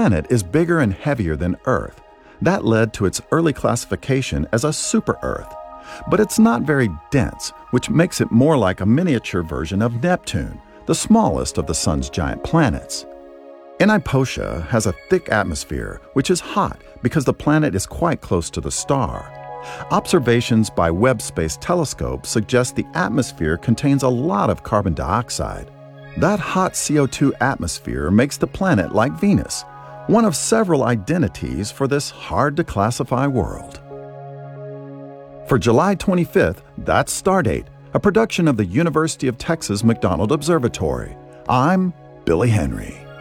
planet is bigger and heavier than Earth. That led to its early classification as a super-Earth. But it's not very dense, which makes it more like a miniature version of Neptune, the smallest of the Sun's giant planets. Eniposia has a thick atmosphere, which is hot because the planet is quite close to the star. Observations by Webb Space Telescope suggest the atmosphere contains a lot of carbon dioxide. That hot CO2 atmosphere makes the planet like Venus, one of several identities for this hard-to-classify world. For July 25th, that's Stardate, a production of the University of Texas McDonald Observatory. I'm Billy Henry.